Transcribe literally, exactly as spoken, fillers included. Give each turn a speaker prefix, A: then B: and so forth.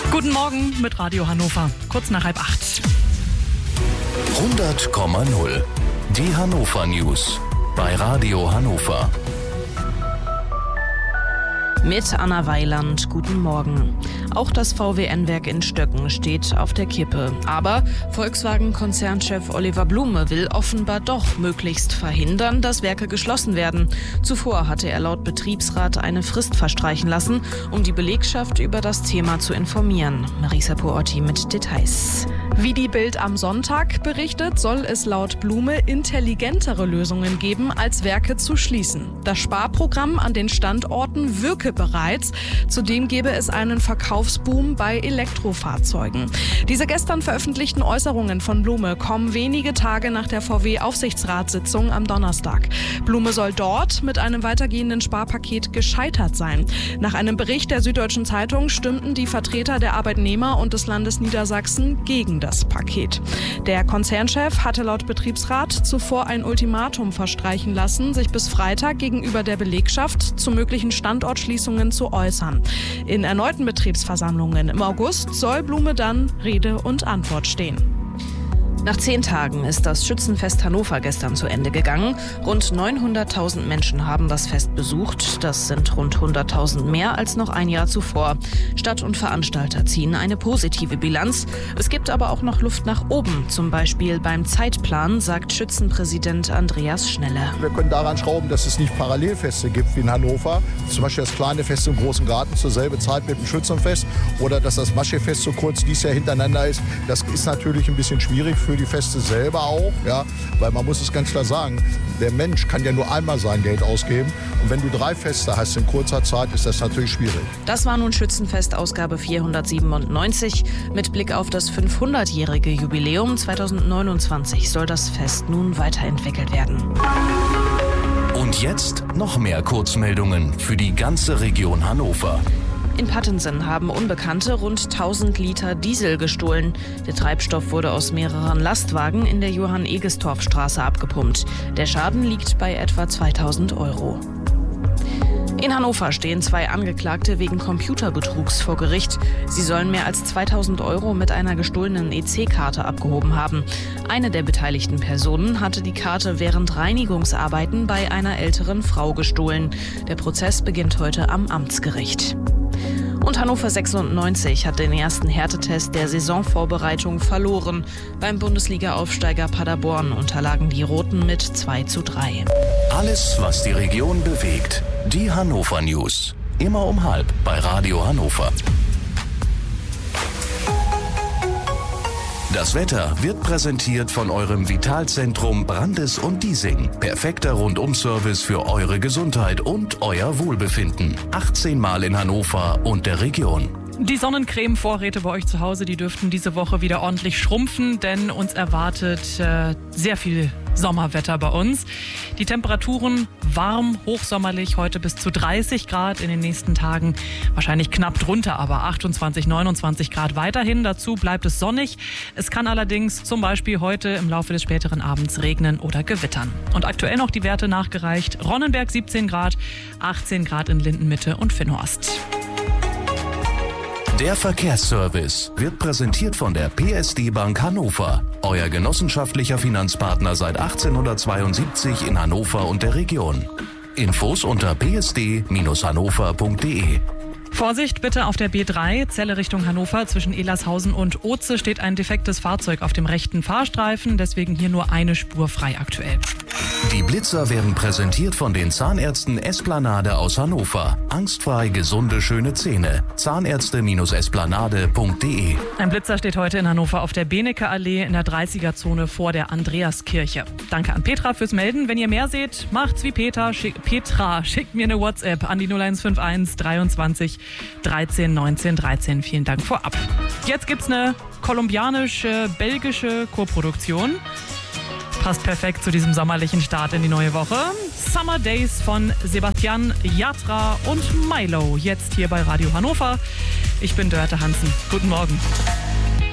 A: Guten Morgen mit Radio Hannover, kurz nach halb acht.
B: hundert Komma null. Die Hannover News bei Radio Hannover.
C: Mit Anna Weiland, guten Morgen. Auch das V W N-Werk in Stöcken steht auf der Kippe. Aber Volkswagen-Konzernchef Oliver Blume will offenbar doch möglichst verhindern, dass Werke geschlossen werden. Zuvor hatte er laut Betriebsrat eine Frist verstreichen lassen, um die Belegschaft über das Thema zu informieren. Marisa Puotti mit Details.
A: Wie die Bild am Sonntag berichtet, soll es laut Blume intelligentere Lösungen geben, als Werke zu schließen. Das Sparprogramm an den Standorten wirke bereits. Zudem gebe es einen Verkaufsboom bei Elektrofahrzeugen. Diese gestern veröffentlichten Äußerungen von Blume kommen wenige Tage nach der V W-Aufsichtsratssitzung am Donnerstag. Blume soll dort mit einem weitergehenden Sparpaket gescheitert sein. Nach einem Bericht der Süddeutschen Zeitung stimmten die Vertreter der Arbeitnehmer und des Landes Niedersachsen gegen das Paket. Der Konzernchef hatte laut Betriebsrat zuvor ein Ultimatum verstreichen lassen, sich bis Freitag gegenüber der Belegschaft zu möglichen Standortschließungen zu äußern. In erneuten Betriebsversammlungen im August soll Blume dann Rede und Antwort stehen.
C: Nach zehn Tagen ist das Schützenfest Hannover gestern zu Ende gegangen. Rund neunhunderttausend Menschen haben das Fest besucht. Das sind rund hunderttausend mehr als noch ein Jahr zuvor. Stadt und Veranstalter ziehen eine positive Bilanz. Es gibt aber auch noch Luft nach oben. Zum Beispiel beim Zeitplan, sagt Schützenpräsident Andreas Schnelle.
D: Wir können daran schrauben, dass es nicht Parallelfeste gibt wie in Hannover. Zum Beispiel das kleine Fest im Großen Garten zur selben Zeit mit dem Schützenfest. Oder dass das Maschefest so kurz dieses Jahr hintereinander ist. Das ist natürlich ein bisschen schwierig für die Feste selber auch, ja, weil man muss es ganz klar sagen, der Mensch kann ja nur einmal sein Geld ausgeben und wenn du drei Feste hast in kurzer Zeit, ist das natürlich schwierig.
C: Das war nun Schützenfest Ausgabe vierhundertsiebenundneunzig. Mit Blick auf das fünfhundertjährige Jubiläum zweitausendneunundzwanzig soll das Fest nun weiterentwickelt werden.
B: Und jetzt noch mehr Kurzmeldungen für die ganze Region Hannover.
C: In Pattensen haben Unbekannte rund tausend Liter Diesel gestohlen. Der Treibstoff wurde aus mehreren Lastwagen in der Johann-Egestorf-Straße abgepumpt. Der Schaden liegt bei etwa zweitausend Euro. In Hannover stehen zwei Angeklagte wegen Computerbetrugs vor Gericht. Sie sollen mehr als zweitausend Euro mit einer gestohlenen E C-Karte abgehoben haben. Eine der beteiligten Personen hatte die Karte während Reinigungsarbeiten bei einer älteren Frau gestohlen. Der Prozess beginnt heute am Amtsgericht. Und Hannover sechsundneunzig hat den ersten Härtetest der Saisonvorbereitung verloren. Beim Bundesliga-Aufsteiger Paderborn unterlagen die Roten mit zwei zu drei.
B: Alles, was die Region bewegt. Die Hannover News. Immer um halb bei Radio Hannover. Das Wetter wird präsentiert von eurem Vitalzentrum Brandes und Diesing. Perfekter Rundum-Service für eure Gesundheit und euer Wohlbefinden. achtzehn Mal in Hannover und der Region.
A: Die Sonnencreme-Vorräte bei euch zu Hause, die dürften diese Woche wieder ordentlich schrumpfen, denn uns erwartet äh, sehr viel Sommerwetter bei uns. Die Temperaturen warm, hochsommerlich, heute bis zu dreißig Grad, in den nächsten Tagen wahrscheinlich knapp drunter, aber achtundzwanzig, neunundzwanzig Grad weiterhin. Dazu bleibt es sonnig. Es kann allerdings zum Beispiel heute im Laufe des späteren Abends regnen oder gewittern. Und aktuell noch die Werte nachgereicht. Ronnenberg siebzehn Grad, achtzehn Grad in Lindenmitte und Finhorst.
B: Der Verkehrsservice wird präsentiert von der P S D Bank Hannover. Euer genossenschaftlicher Finanzpartner seit achtzehnhundertzweiundsiebzig in Hannover und der Region. Infos unter p s d Bindestrich hannover punkt d e.
A: Vorsicht bitte auf der B drei, Celle Richtung Hannover. Zwischen Elershausen und Oze steht ein defektes Fahrzeug auf dem rechten Fahrstreifen. Deswegen hier nur eine Spur frei aktuell.
B: Die Blitzer werden präsentiert von den Zahnärzten Esplanade aus Hannover. Angstfrei gesunde, schöne Zähne. Zahnärzte Esplanade punkt d e.
A: Ein Blitzer steht heute in Hannover auf der Benecke-Allee in der dreißiger-Zone vor der Andreaskirche. Danke an Petra fürs Melden. Wenn ihr mehr seht, macht's wie Petra. Schick, Petra, schickt mir eine WhatsApp an die null eins fünf eins dreiundzwanzig dreizehn neunzehn dreizehn. Vielen Dank vorab. Jetzt gibt's eine kolumbianisch-belgische Koproduktion. Passt perfekt zu diesem sommerlichen Start in die neue Woche. Summer Days von Sebastian Yatra und Milo. Jetzt hier bei Radio Hannover. Ich bin Dörte Hansen. Guten Morgen.